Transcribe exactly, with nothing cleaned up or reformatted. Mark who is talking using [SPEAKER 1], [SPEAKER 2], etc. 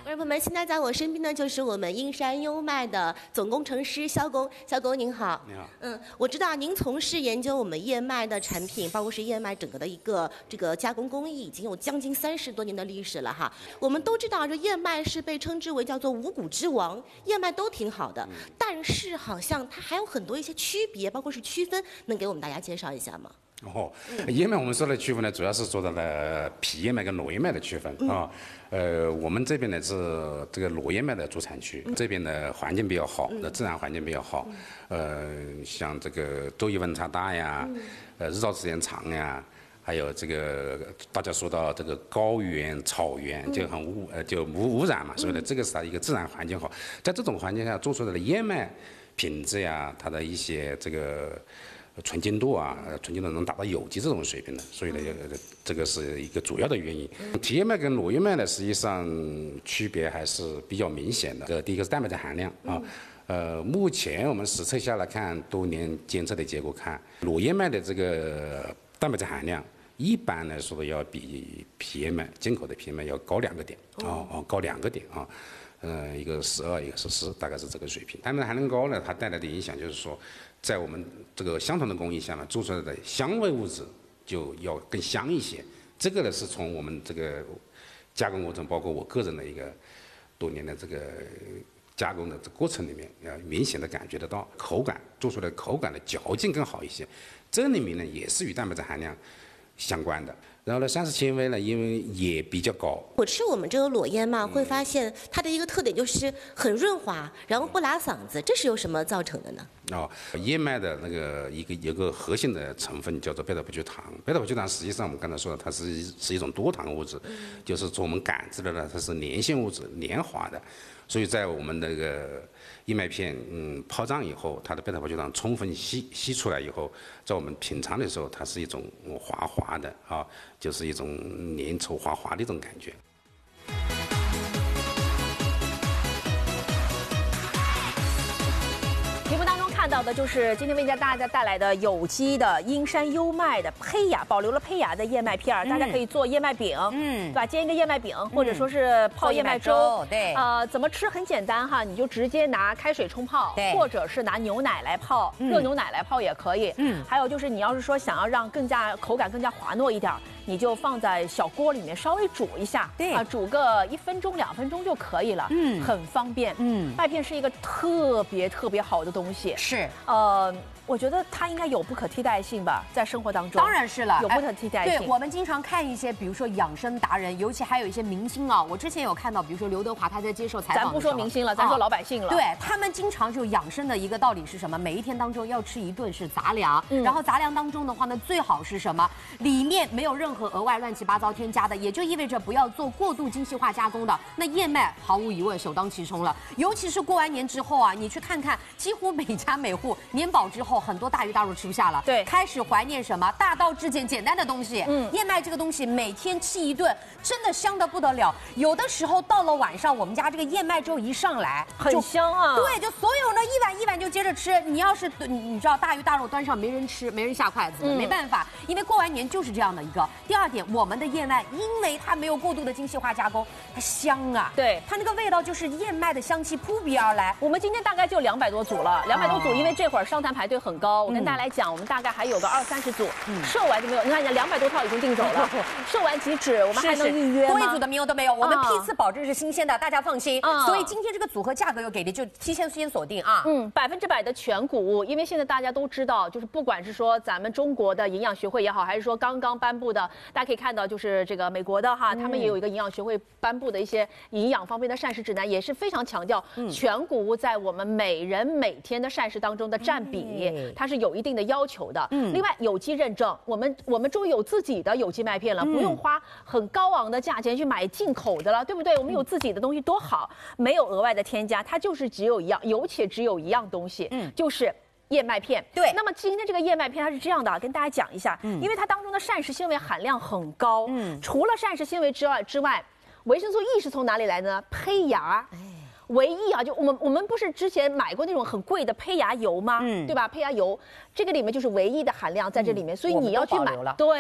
[SPEAKER 1] 观众朋友们，现在在我身边呢，就是我们英山优麦的总工程师肖工。肖工您好。
[SPEAKER 2] 你好。
[SPEAKER 1] 嗯，我知道您从事研究我们燕麦的产品，包括是燕麦整个的一个这个加工工艺，已经有将近三十多年的历史了哈。我们都知道，这燕麦是被称之为叫做五谷之王，燕麦都挺好的，嗯、但是好像它还有很多一些区别，包括是区分，能给我们大家介绍一下吗？
[SPEAKER 2] 哦，燕麦我们说的区分呢，主要是做到了皮燕麦跟裸燕麦的区分啊。呃，我们这边呢是这个裸燕麦的主产区，这边的环境比较好，的自然环境比较好。呃，像这个昼夜温差大呀，呃，日照时间长呀，还有这个大家说到这个高原、草原就很污呃就无污染嘛，所以呢，这个是它一个自然环境好。在这种环境下做出来的燕麦品质呀，它的一些这个。纯净度啊，纯净度能达到有机这种水平的，所以呢，这个是一个主要的原因。皮燕麦跟裸燕麦呢，实际上区别还是比较明显的。这第一个是蛋白质含量啊，呃，目前我们实测下来看，多年监测的结果看，裸燕麦的这个蛋白质含量，一般来说要比皮燕麦进口的皮燕麦要高两个点啊，哦，高两个点啊。呃，一个十二，一个十四，大概是这个水平。蛋白质含量高呢，它带来的影响就是说，在我们这个相同的工艺下呢，做出来的香味物质就要更香一些。这个呢，是从我们这个加工过程，包括我个人的一个多年的这个加工的这过程里面，要明显的感觉得到口感做出来口感的嚼劲更好一些。这里面呢，也是与蛋白质含量相关的。然后呢，膳食纤维呢，因为也比较高。
[SPEAKER 1] 我吃我们这个裸燕麦，会发现它的一个特点就是很润滑，然后不拉嗓子，这是由什么造成的呢？
[SPEAKER 2] 哦，燕麦的那个一个有个核心的成分叫做贝塔葡聚糖。贝塔葡聚糖实际上我们刚才说的，它是是一种多糖物质，嗯、就是从我们感知的呢，它是粘性物质，粘滑的。所以在我们那个燕麦片嗯泡胀以后，它的贝塔葡聚糖充分吸吸出来以后，在我们品尝的时候，它是一种滑滑的啊，就是一种粘稠滑滑的一种感觉。
[SPEAKER 3] 题目当中看到的就是今天为大家带来的有机的英山优麦的胚芽，保留了胚芽的燕麦片儿，嗯、大家可以做燕麦饼，嗯，对吧？煎一个燕麦饼，嗯、或者说是泡燕麦粥，
[SPEAKER 4] 嗯、对，
[SPEAKER 3] 呃，怎么吃很简单哈，你就直接拿开水冲泡，
[SPEAKER 4] 对，
[SPEAKER 3] 或者是拿牛奶来泡，嗯、热牛奶来泡也可以，嗯，还有就是你要是说想要让更加口感更加滑糯一点，你就放在小锅里面稍微煮一下，
[SPEAKER 4] 对
[SPEAKER 3] 啊，煮个一分钟两分钟就可以了，嗯，很方便，嗯，麦片是一个特别特别好的东西，
[SPEAKER 4] 是。
[SPEAKER 3] 呃，我觉得它应该有不可替代性吧，在生活当中。
[SPEAKER 4] 当然是了，
[SPEAKER 3] 有不可替代性。
[SPEAKER 4] 对，我们经常看一些，比如说养生达人，尤其还有一些明星啊。我之前有看到，比如说刘德华他在接受采访的时候，
[SPEAKER 3] 咱不说明星了，咱说老百姓了。
[SPEAKER 4] 对他们经常就养生的一个道理是什么？每一天当中要吃一顿是杂粮，嗯、然后杂粮当中的话呢，最好是什么？里面没有任何额外乱七八糟添加的，也就意味着不要做过度精细化加工的。那燕麦毫无疑问首当其冲了，尤其是过完年之后啊，你去看看，几乎每家每户年饱之后，很多大鱼大肉吃不下了，
[SPEAKER 3] 对，
[SPEAKER 4] 开始怀念什么大道至简简单的东西。嗯，燕麦这个东西每天吃一顿，真的香得不得了。有的时候到了晚上，我们家这个燕麦粥一上来，
[SPEAKER 3] 很香啊。
[SPEAKER 4] 对，就所有人一碗一碗就接着吃。你要是你你知道大鱼大肉端上没人吃，没人下筷子的，嗯、没办法，因为过完年就是这样的一个。第二点，我们的燕麦因为它没有过度的精细化加工，它香啊，
[SPEAKER 3] 对，
[SPEAKER 4] 它那个味道就是燕麦的香气扑鼻而来。
[SPEAKER 3] 我们今天大概就两百多组了，两百多组，因为这会儿商谈排队很高，我跟大家来讲，我们大概还有个二三十组，嗯、售完就没有。你看，两百多套已经订走了，售完即止，我们还能预约吗？
[SPEAKER 4] 多一组的名额都没有，我们批次保证是新鲜的，大家放心。嗯、所以今天这个组合价格又给的就提前先锁定啊。
[SPEAKER 3] 嗯，百分之百的全谷物，因为现在大家都知道，就是不管是说咱们中国的营养学会也好，还是说刚刚颁布的，大家可以看到，就是这个美国的哈，他们也有一个营养学会颁布的一些营养方面的膳食指南，也是非常强调全谷物在我们每人每天的膳食当中的占比，它是有一定的要求的。嗯，另外有机认证，我们我们终于有自己的有机麦片了，不用花很高昂的价钱去买进口的了，对不对？我们有自己的东西多好，没有额外的添加，它就是只有一样，有且只有一样东西，嗯，就是燕麦片。
[SPEAKER 4] 对，
[SPEAKER 3] 那么今天这个燕麦片它是这样的，跟大家讲一下，嗯，因为它当中的膳食纤维含量很高，嗯，除了膳食纤维之外之外，维生素 E 是从哪里来的呢？胚芽。哎，唯一啊，就我们我们不是之前买过那种很贵的胚芽油吗？嗯，对吧？胚芽油这个里面就是唯一的含量在这里面，嗯、所以你要去买，对。